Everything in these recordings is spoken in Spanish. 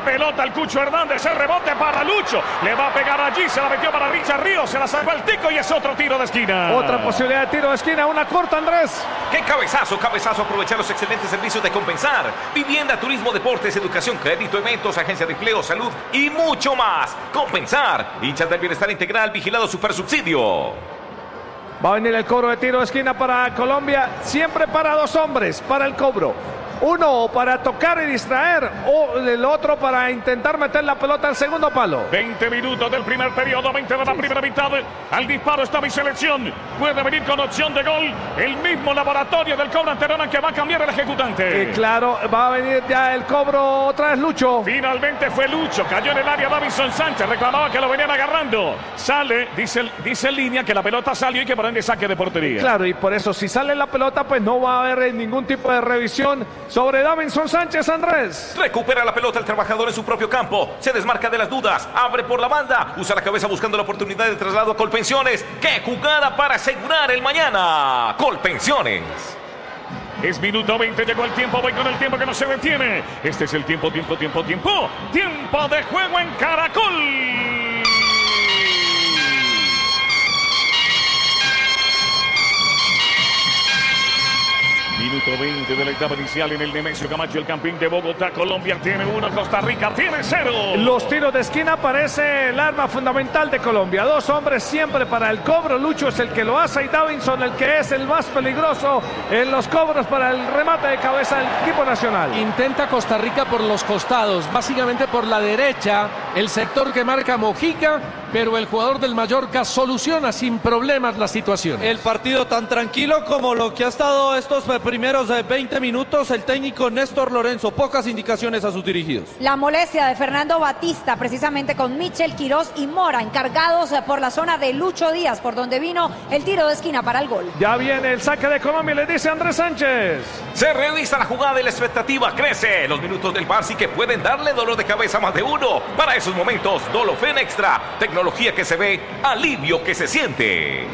pelota el Cucho Hernández, el rebote para Lucho, le va a pegar allí, se la metió para Richard Ríos, se la sacó el Tico y es otro tiro de esquina. Otra posibilidad de tiro de esquina, una corta, Andrés. ¡Qué cabezazo! Aprovechar los excelentes servicios de Compensar. Vivienda, turismo, deportes, educación, crédito, eventos, agencia de empleo, salud y mucho más. Compensar, hinchas del bienestar integral, vigilado supersubsidio. Va a venir el cobro de tiro de esquina para Colombia, siempre para dos hombres, para el cobro. Uno para tocar y distraer, o el otro para intentar meter la pelota al segundo palo. 20 minutos del primer periodo, 20 de la primera mitad. Al disparo está mi selección. Puede venir con opción de gol. El mismo laboratorio del cobro anterior que va a cambiar el ejecutante. Claro, va a venir ya el cobro otra vez Lucho. Finalmente fue Lucho, cayó en el área Davinson Sánchez, reclamaba que lo venían agarrando. Sale, dice en línea que la pelota salió y que por ende saque de portería. Claro, y por eso si sale la pelota pues no va a haber ningún tipo de revisión sobre Davinson Sánchez, Andrés. Recupera la pelota el trabajador en su propio campo. Se desmarca de las dudas. Abre por la banda. Usa la cabeza buscando la oportunidad de traslado a Colpensiones. ¡Qué jugada para asegurar el mañana! Colpensiones. Es minuto 20, llegó el tiempo, voy con el tiempo que no se detiene. Este es el tiempo de juego en Caracol. Minuto 20 de la etapa inicial en el Nemesio Camacho, el campeón de Bogotá. Colombia tiene 1, Costa Rica tiene 0. Los tiros de esquina parece el arma fundamental de Colombia. Dos hombres siempre para el cobro. Lucho es el que lo hace y Davinson el que es el más peligroso en los cobros para el remate de cabeza del equipo nacional. Intenta Costa Rica por los costados, básicamente por la derecha, el sector que marca Mojica, pero el jugador del Mallorca soluciona sin problemas la situación. El partido tan tranquilo como lo que ha estado estos primeros 20 minutos, el técnico Néstor Lorenzo, pocas indicaciones a sus dirigidos. La molestia de Fernando Batista, precisamente con Michel Quirós y Mora, encargados por la zona de Lucho Díaz, por donde vino el tiro de esquina para el gol. Ya viene el saque de Colombia, le dice Andrés Sánchez. Se realiza la jugada y la expectativa crece. Los minutos del Barça que pueden darle dolor de cabeza a más de uno. Para esos momentos, Dolofen Extra, tecnología que se ve, alivio que se siente.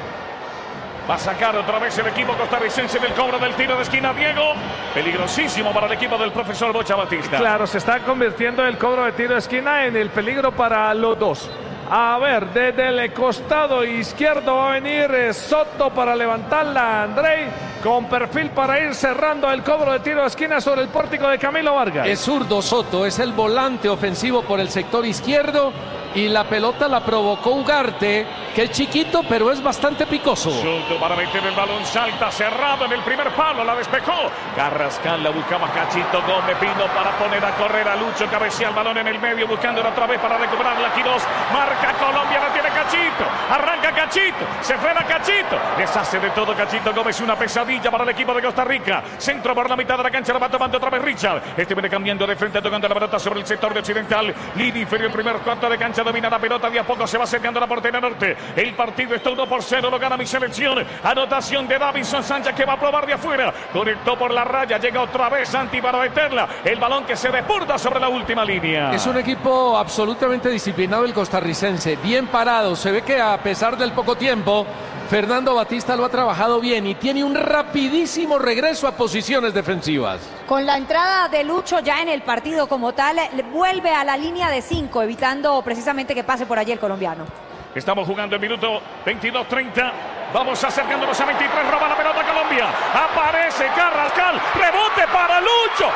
Va a sacar otra vez el equipo costarricense del cobro del tiro de esquina, Diego. Peligrosísimo para el equipo del profesor Bocha Batista. Claro, se está convirtiendo el cobro de tiro de esquina en el peligro para los dos. A ver, desde el costado izquierdo va a venir Soto para levantarla, Andrei, con perfil para ir cerrando el cobro de tiro de esquina sobre el pórtico de Camilo Vargas. Es zurdo Soto, es el volante ofensivo por el sector izquierdo y la pelota la provocó Ugarte, que es chiquito pero es bastante picoso. Soto para meter el balón, salta cerrado en el primer palo, la despejó. Carrascal la buscaba Cachito Gómez, vino para poner a correr a Lucho, cabecea el balón en el medio, buscándola otra vez para recuperarla. Quirós marca Colombia, la tiene Cachito, arranca Cachito, se frena Cachito, deshace de todo Cachito Gómez, una pesadilla para el equipo de Costa Rica. Centro por la mitad de la cancha, la va tomando otra vez Richard. Este viene cambiando de frente, tocando la pelota sobre el sector de occidental. Línea inferior, primer cuarto de cancha, domina la pelota, de a poco se va acercando la portería norte. El partido está 1-0, lo gana mi selección. Anotación de Davinson Sánchez que va a probar de afuera. Conectó por la raya, llega otra vez Santi para meterla. El balón que se desborda sobre la última línea. Es un equipo absolutamente disciplinado el costarricense, bien parado. Se ve que a pesar del poco tiempo, Fernando Batista lo ha trabajado bien y tiene un rapidísimo regreso a posiciones defensivas. Con la entrada de Lucho ya en el partido como tal, vuelve a la línea de 5, evitando precisamente que pase por allí el colombiano. Estamos jugando el minuto 22-30. Vamos acercándonos a 23. Roba la pelota Colombia. Aparece Carrascal. Rebote para Lucho.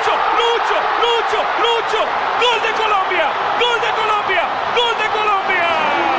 Lucho. Gol de Colombia. Gol de Colombia. Gol de Colombia.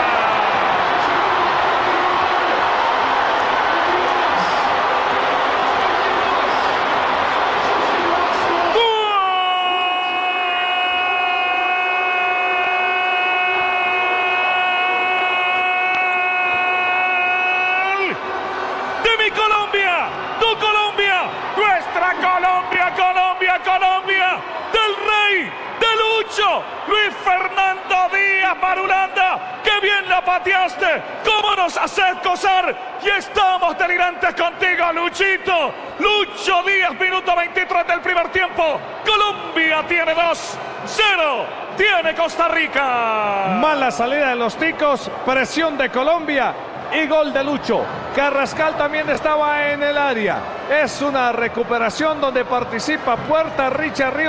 Colombia, tu Colombia, nuestra Colombia, del Rey, de Lucho, Luis Fernando Díaz para Holanda. ¡Qué bien la pateaste! ¿Cómo nos haces gozar? Y estamos delirantes contigo, Luchito. Lucho Díaz, minuto 23 del primer tiempo. Colombia tiene 2-0. Tiene Costa Rica. Mala salida de los ticos, presión de Colombia y gol de Lucho. Carrascal también estaba en el área. Es una recuperación donde participa Puerta, Richard Ríos.